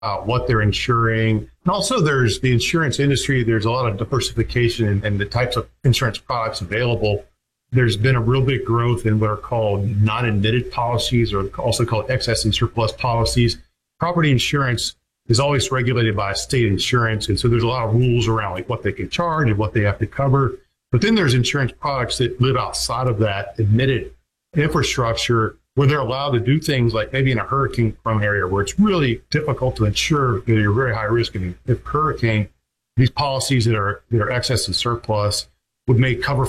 what they're insuring. And also there's the insurance industry. There's a lot of diversification in the types of insurance products available. There's been a real big growth in what are called non-admitted policies, or also called excess and surplus policies. Property insurance is always regulated by state insurance. And so there's a lot of rules around like what they can charge and what they have to cover. But then there's insurance products that live outside of that admitted infrastructure, where they're allowed to do things like maybe in a hurricane prone area where it's really difficult to insure because you're very high risk. And if hurricane, these policies that are excess and surplus would make cover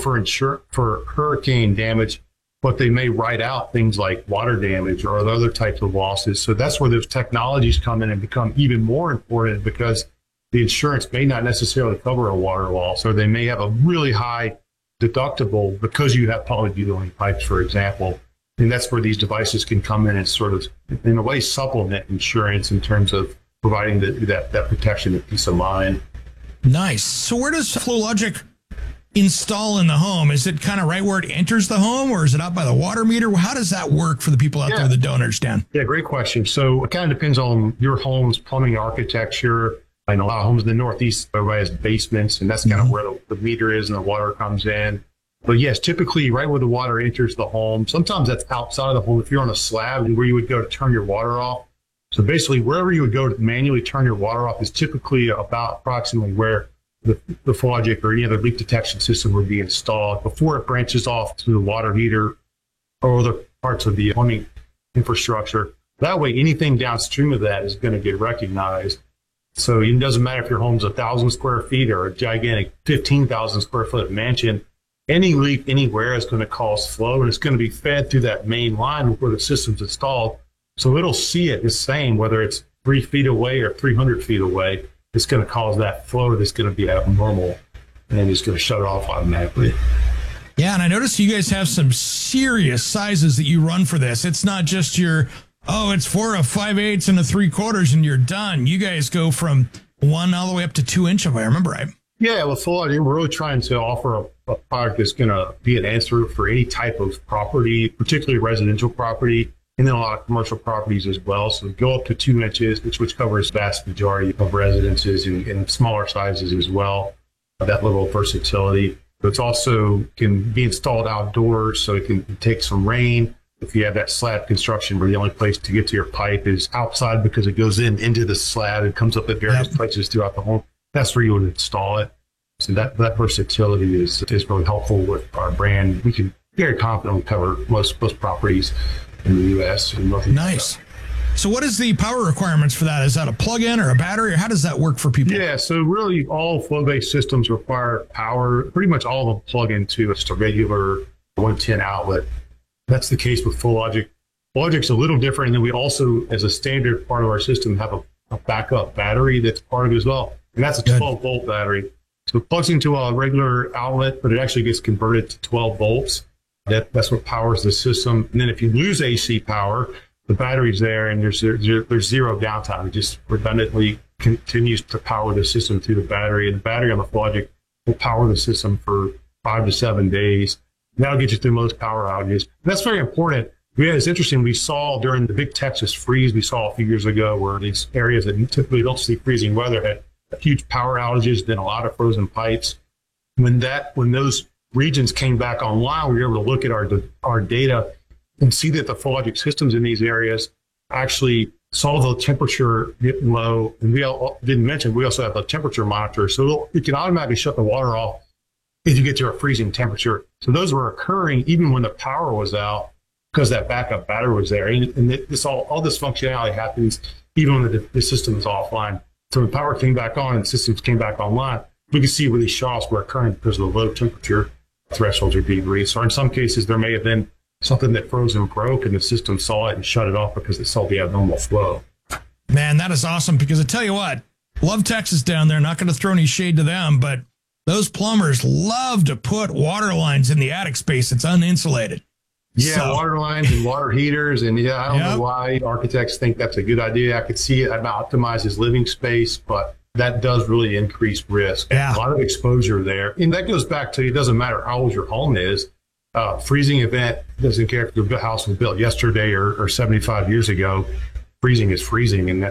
for hurricane damage, but they may write out things like water damage or other types of losses. So that's where those technologies come in and become even more important, because the insurance may not necessarily cover a water loss, or they may have a really high deductible because you have polybutylene pipes, for example. And that's where these devices can come in and sort of, in a way, supplement insurance in terms of providing that protection and peace of mind. Nice. So where does FlowLogic install in the home? Is it kind of right where it enters the home, or is it out by the water meter? How does that work for the people out there that don't understand? Yeah, great question. So it kind of depends on your home's plumbing architecture. I know a lot of homes in the Northeast, everybody has basements, and that's kind of where the meter is and the water comes in. But yes, typically right where the water enters the home. Sometimes that's outside of the home if you're on a slab, and where you would go to turn your water off. So basically, wherever you would go to manually turn your water off is typically about approximately where the FlowLogic or any other leak detection system would be installed before it branches off to the water heater or other parts of the plumbing infrastructure. That way, anything downstream of that is going to get recognized. So it doesn't matter if your home's 1,000 square feet or a gigantic 15,000 square foot mansion. Any leak anywhere is going to cause flow, and it's going to be fed through that main line where the system's installed. So it'll see it the same, whether it's 3 feet away or 300 feet away. It's going to cause that flow that's going to be abnormal, and it's going to shut it off automatically. Yeah, and I noticed you guys have some serious sizes that you run for this. It's not just your, it's 4 5/8 and a 3/4 and you're done. You guys go from 1 all the way up to 2 inch, if I remember right. Yeah, with FlowLogic, we're really trying to offer a product that's going to be an answer for any type of property, particularly residential property, and then a lot of commercial properties as well. So go up to 2 inches, which covers the vast majority of residences, and smaller sizes as well. That level of versatility. But it's also can be installed outdoors, so it can take some rain. If you have that slab construction where the only place to get to your pipe is outside because it goes into the slab, it comes up at various places throughout the home, that's where you would install it. So that versatility is really helpful with our brand. We can very confidently cover most properties in the U.S. and North America. Nice. So what is the power requirements for that? Is that a plug-in or a battery, or how does that work for people? Yeah, so really all flow-based systems require power. Pretty much all of them plug into just a regular 110 outlet. That's the case with FlowLogic. FlowLogic's a little different, and then we also, as a standard part of our system, have a backup battery that's part of it as well. And that's a 12-volt battery. So it plugs into a regular outlet, but it actually gets converted to 12 volts. That's what powers the system. And then if you lose AC power, the battery's there, and there's zero downtime. It just redundantly continues to power the system through the battery. And the battery on the FlowLogic will power the system for 5 to 7 days. And that'll get you through most power outages. And that's very important. Yeah, it's interesting. We saw during the big Texas freeze we saw a few years ago, where these areas that typically don't see freezing weather had huge power outages, then a lot of frozen pipes. When those regions came back online, we were able to look at our data and see that the FlowLogic systems in these areas actually saw the temperature get low. And we didn't mention, we also have a temperature monitor. So it can automatically shut the water off if you get to a freezing temperature. So those were occurring even when the power was out, because that backup battery was there. And all this functionality happens even when the system is offline. So when power came back on and systems came back online, we could see where these shutoffs were occurring because of the low temperature thresholds are being reached. Or in some cases, there may have been something that froze and broke, and the system saw it and shut it off because it saw the abnormal flow. Man, that is awesome, because I tell you what, love Texas down there. Not going to throw any shade to them, but those plumbers love to put water lines in the attic space that's uninsulated. Yeah, water lines and water heaters. And I don't know why architects think that's a good idea. I could see it optimizes living space, but that does really increase risk. Yeah. A lot of exposure there. And that goes back to, it doesn't matter how old your home is. Freezing event doesn't care if your house was built yesterday or 75 years ago. Freezing is freezing, and that's a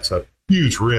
huge risk.